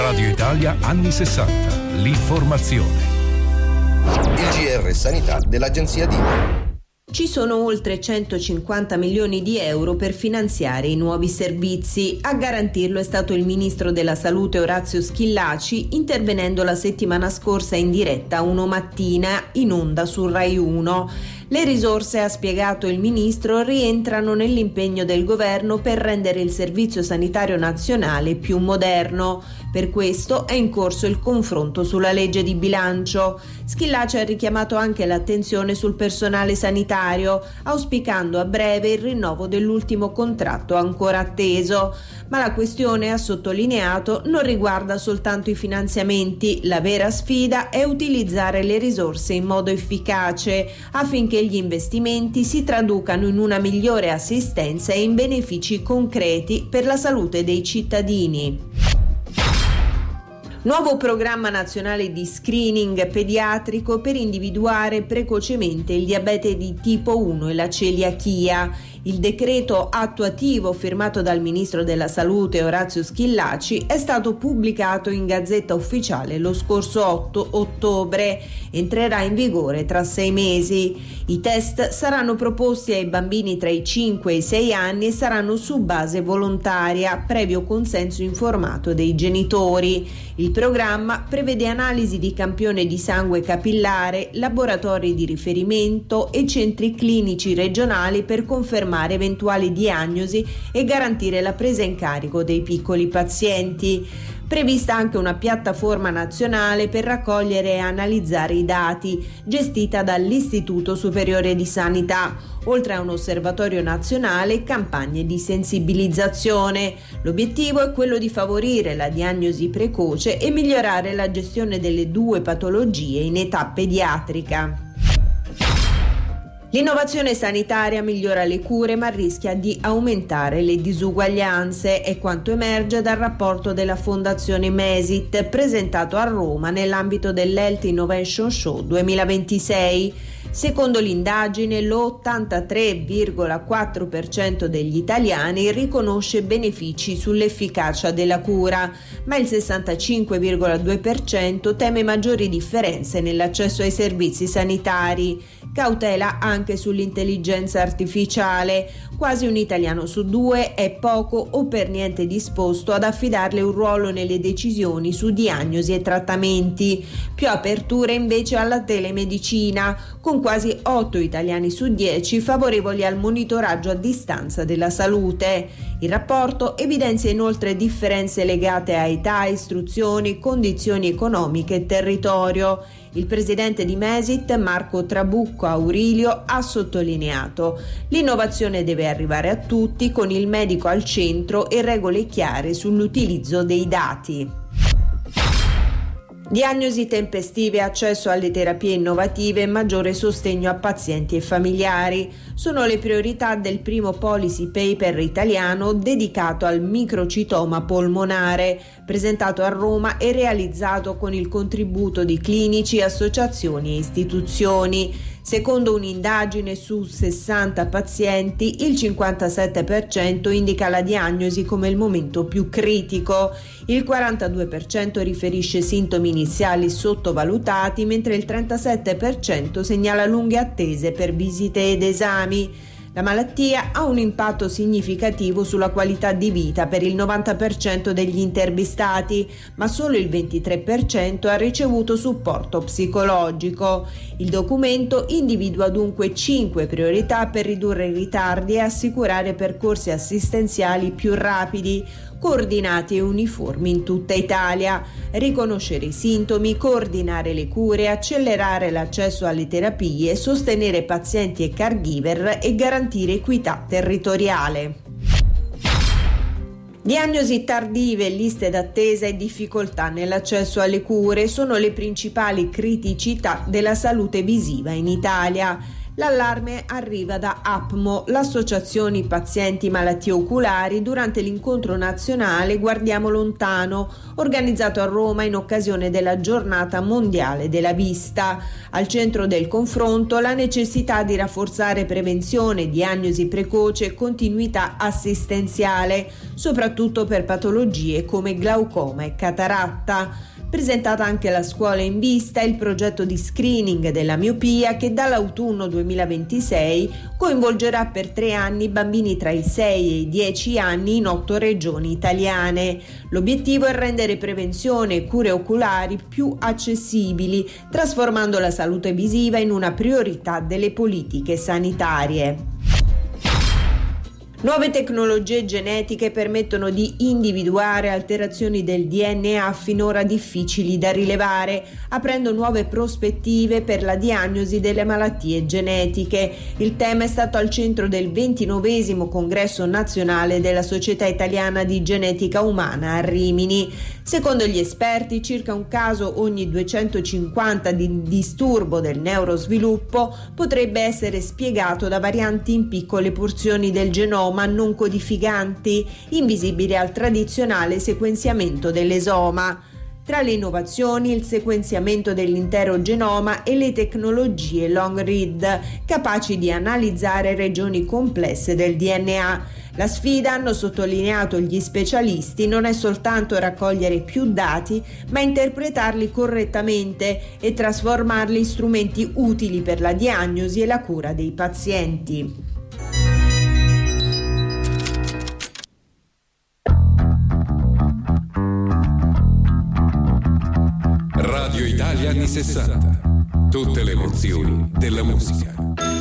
Radio Italia anni 60. L'informazione. Il GR Sanità dell'Agenzia DINA. Ci sono oltre 150 milioni di euro per finanziare i nuovi servizi. A garantirlo è stato il ministro della Salute Orazio Schillaci, intervenendo la settimana scorsa in diretta a Uno Mattina in onda su Rai 1. Le risorse, ha spiegato il ministro, rientrano nell'impegno del governo per rendere il Servizio Sanitario Nazionale più moderno. Per questo è in corso il confronto sulla legge di bilancio. Schillaci ha richiamato anche l'attenzione sul personale sanitario, auspicando a breve il rinnovo dell'ultimo contratto ancora atteso. Ma la questione, ha sottolineato, non riguarda soltanto i finanziamenti. La vera sfida è utilizzare le risorse in modo efficace affinché gli investimenti si traducano in una migliore assistenza e in benefici concreti per la salute dei cittadini. Nuovo programma nazionale di screening pediatrico per individuare precocemente il diabete di tipo 1 e la celiachia. Il decreto attuativo firmato dal ministro della Salute Orazio Schillaci è stato pubblicato in Gazzetta Ufficiale lo scorso 8 ottobre. Entrerà in vigore tra 6 mesi. I test saranno proposti ai bambini tra i 5 e i 6 anni e saranno su base volontaria, previo consenso informato dei genitori. Il programma prevede analisi di campione di sangue capillare, laboratori di riferimento e centri clinici regionali per confermare eventuali diagnosi e garantire la presa in carico dei piccoli pazienti. Prevista anche una piattaforma nazionale per raccogliere e analizzare i dati, gestita dall'Istituto Superiore di Sanità, oltre a un osservatorio nazionale e campagne di sensibilizzazione. L'obiettivo è quello di favorire la diagnosi precoce e migliorare la gestione delle 2 patologie in età pediatrica. L'innovazione sanitaria migliora le cure ma rischia di aumentare le disuguaglianze, è quanto emerge dal rapporto della Fondazione Mesit presentato a Roma nell'ambito dell'Health Innovation Show 2026. Secondo l'indagine, l'83,4% degli italiani riconosce benefici sull'efficacia della cura, ma il 65,2% teme maggiori differenze nell'accesso ai servizi sanitari. Cautela anche sull'intelligenza artificiale. Quasi un italiano su 2 è poco o per niente disposto ad affidarle un ruolo nelle decisioni su diagnosi e trattamenti. Più aperture invece alla telemedicina, con quasi 8 italiani su 10 favorevoli al monitoraggio a distanza della salute. Il rapporto evidenzia inoltre differenze legate a età, istruzioni, condizioni economiche e territorio. Il presidente di Mesit, Marco Trabucco Aurilio, ha sottolineato: l'innovazione deve arrivare a tutti con il medico al centro e regole chiare sull'utilizzo dei dati. Diagnosi tempestive, accesso alle terapie innovative e maggiore sostegno a pazienti e familiari sono le priorità del primo policy paper italiano dedicato al microcitoma polmonare, presentato a Roma e realizzato con il contributo di clinici, associazioni e istituzioni. Secondo un'indagine su 60 pazienti, il 57% indica la diagnosi come il momento più critico, il 42% riferisce sintomi iniziali sottovalutati, mentre il 37% segnala lunghe attese per visite ed esami. La malattia ha un impatto significativo sulla qualità di vita per il 90% degli intervistati, ma solo il 23% ha ricevuto supporto psicologico. Il documento individua dunque 5 priorità per ridurre i ritardi e assicurare percorsi assistenziali più rapidi, coordinati e uniformi in tutta Italia: riconoscere i sintomi, coordinare le cure, accelerare l'accesso alle terapie, sostenere pazienti e caregiver e garantire equità territoriale. Diagnosi tardive, liste d'attesa e difficoltà nell'accesso alle cure sono le principali criticità della salute visiva in Italia. L'allarme arriva da APMO, l'Associazione Pazienti Malattie Oculari, durante l'incontro nazionale Guardiamo Lontano, organizzato a Roma in occasione della Giornata Mondiale della Vista. Al centro del confronto la necessità di rafforzare prevenzione, diagnosi precoce e continuità assistenziale, soprattutto per patologie come glaucoma e cataratta. Presentata anche la Scuola in Vista, il progetto di screening della miopia che dall'autunno 2026 coinvolgerà per 3 anni bambini tra i 6 e i 10 anni in 8 regioni italiane. L'obiettivo è rendere prevenzione e cure oculari più accessibili, trasformando la salute visiva in una priorità delle politiche sanitarie. Nuove tecnologie genetiche permettono di individuare alterazioni del DNA finora difficili da rilevare, aprendo nuove prospettive per la diagnosi delle malattie genetiche. Il tema è stato al centro del 29° congresso nazionale della Società Italiana di Genetica Umana a Rimini. Secondo gli esperti, circa un caso ogni 250 di disturbo del neurosviluppo potrebbe essere spiegato da varianti in piccole porzioni del genoma non codificanti, invisibili al tradizionale sequenziamento dell'esoma. Tra le innovazioni il sequenziamento dell'intero genoma e le tecnologie long read, capaci di analizzare regioni complesse del DNA. La sfida, hanno sottolineato gli specialisti, non è soltanto raccogliere più dati, ma interpretarli correttamente e trasformarli in strumenti utili per la diagnosi e la cura dei pazienti. Radio Italia anni 60. Tutte le emozioni della musica.